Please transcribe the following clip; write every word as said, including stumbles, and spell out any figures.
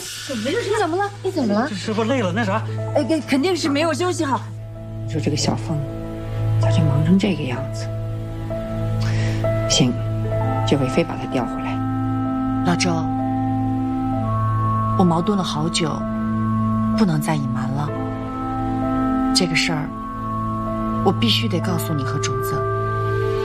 怎么了？你怎么了？你怎么了？ 师傅累了，那啥？ 哎，肯肯定是没有休息好。你说这个小凤咋就忙成这个样子？不行，这回非把她调回来。 老周，我矛盾了好久，不能再隐瞒了。这个事儿，我必须得告诉你和种子。